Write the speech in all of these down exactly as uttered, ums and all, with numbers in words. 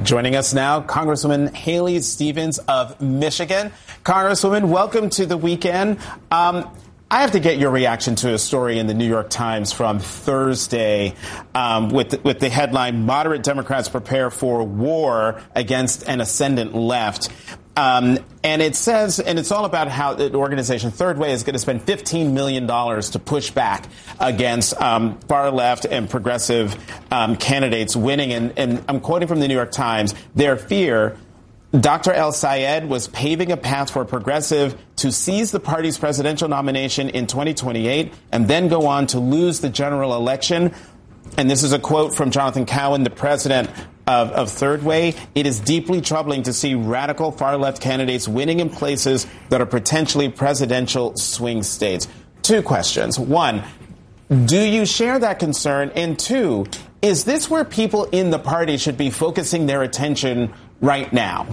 Joining us now, Congresswoman Haley Stevens of Michigan. Congresswoman, welcome to the weekend. Um, I have to get your reaction to a story in the New York Times from Thursday um, with, the, with the headline, Moderate Democrats Prepare for War Against an Ascendant Left. Um, and it says, and it's all about how the organization Third Way is going to spend fifteen million dollars to push back against um, far left and progressive um, candidates winning. And, and I'm quoting from the New York Times, their fear, Doctor El-Sayed was paving a path for a progressive to seize the party's presidential nomination in twenty twenty-eight and then go on to lose the general election. And this is a quote from Jonathan Cowan, the president of, of Third Way. It is deeply troubling to see radical far-left candidates winning in places that are potentially presidential swing states. Two questions. One, do you share that concern? And two, is this where people in the party should be focusing their attention right now?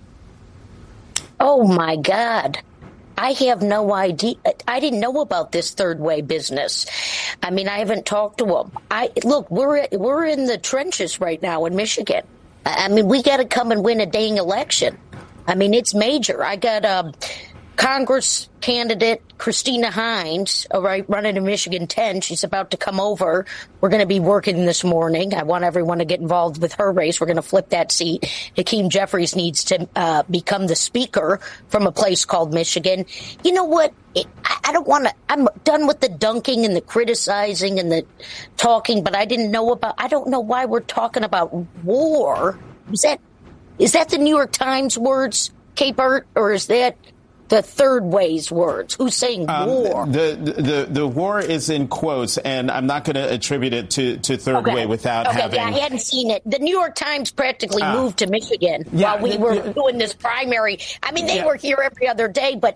Oh, my God. I have no idea. I didn't know about this Third Way business. I mean, I haven't talked to them. I look, we're we're in the trenches right now in Michigan. I mean, we got to come and win a dang election. I mean, it's major. I got a Congress candidate, Christina Hines, all right, running in Michigan ten. She's about to come over. We're going to be working this morning. I want everyone to get involved with her race. We're going to flip that seat. Hakeem Jeffries needs to uh, become the speaker from a place called Michigan. You know what? It, I, I don't want to. I'm done with the dunking and the criticizing and the talking, but I didn't know about. I don't know why we're talking about war. Is that is that the New York Times words, Kate Burt, or is that the Third Way's words? Who's saying war? Um, the, the the war is in quotes, and I'm not going to attribute it to, to Third okay. Way without okay, having... Yeah, I hadn't seen it. The New York Times practically uh, moved to Michigan yeah, while we were yeah. doing this primary. I mean, they yeah. were here every other day, but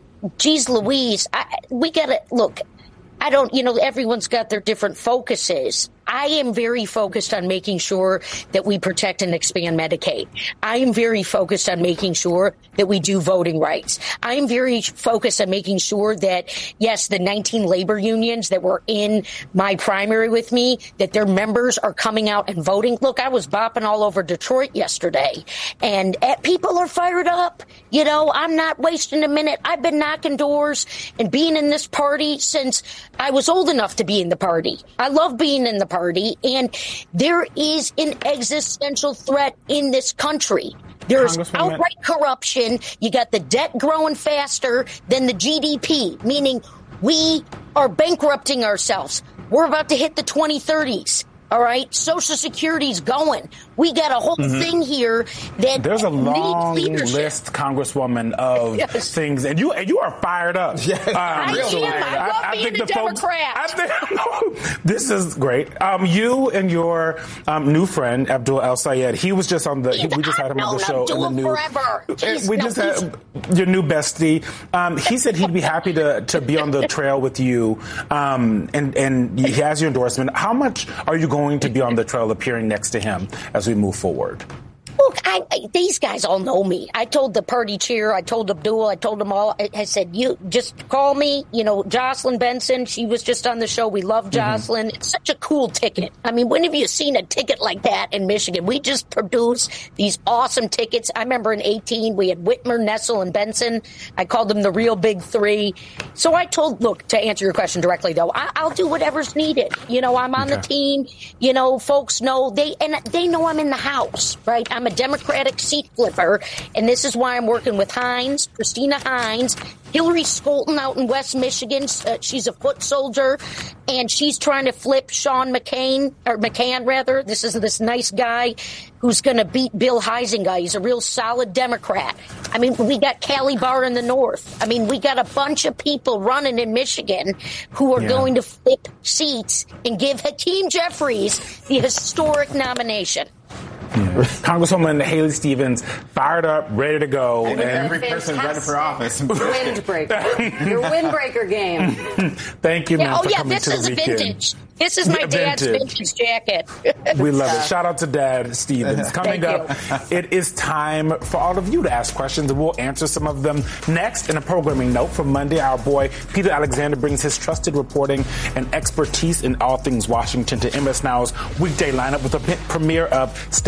geez Louise, I, we got to, look, I don't, you know, everyone's got their different focuses. I am very focused on making sure that we protect and expand Medicaid. I am very focused on making sure that we do voting rights. I am very focused on making sure that, yes, the nineteen labor unions that were in my primary with me, that their members are coming out and voting. Look, I was bopping all over Detroit yesterday, and uh, people are fired up. You know, I'm not wasting a minute. I've been knocking doors and being in this party since I was old enough to be in the party. I love being in the party. And there is an existential threat in this country. There's outright corruption. You got the debt growing faster than the G D P, meaning we are bankrupting ourselves. We're about to hit the twenty thirties. All right. Social Security's going. We got a whole mm-hmm. thing here that there's a long leadership. list, Congresswoman, of yes. things, and you and you are fired up. Yes. Um, I so am. I, I love I, being I think a the Democrat. Folks, I think, this is great. Um, you and your um, new friend Abdul El-Sayed, he was just on the. He, we just had him on the show. Abdul in the new, forever. He's, we no, just had your new bestie. Um, he said he'd be happy to to be on the trail with you, um, and and he has your endorsement. How much are you going to be on the trail, appearing next to him as we move forward? Look, I, I, these guys all know me. I told the party chair, I told Abdul, I told them all. I, I said, you just call me. You know, Jocelyn Benson, she was just on the show. We love Jocelyn. Mm-hmm. It's such a cool ticket. I mean, when have you seen a ticket like that in Michigan? We just produce these awesome tickets. I remember in eighteen, we had Whitmer, Nessel, and Benson. I called them the real big three. So I told, look, to answer your question directly, though, I, I'll do whatever's needed. You know, I'm on okay. the team. You know, folks know, they and they know I'm in the House, right? I'm a Democratic seat flipper, and this is why I'm working with Hines, Christina Hines, Hillary Skolton out in West Michigan. Uh, she's a foot soldier, and she's trying to flip Sean McCain, or McCann, rather. This is this nice guy who's going to beat Bill Huizenga. He's a real solid Democrat. I mean, we got Callie Barr in the North. I mean, we got a bunch of people running in Michigan who are yeah. going to flip seats and give Hakeem Jeffries the historic nomination. Yeah. Congresswoman Haley Stevens, fired up, ready to go. And, and every person ready for office. Windbreaker. Your windbreaker game. Thank you, yeah, man, oh, for yeah, coming this to the is weekend. Vintage. This is my dad's vintage, vintage jacket. We love it. Shout out to Dad Stevens. Coming up, it is time for all of you to ask questions, and we'll answer some of them next. In a programming note from Monday, our boy Peter Alexander brings his trusted reporting and expertise in all things Washington to M S Now's weekday lineup with a premiere of State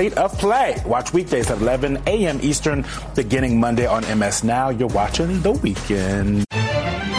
State of Play. Watch weekdays at eleven a.m. Eastern, beginning Monday on M S Now. You're watching The Weekend.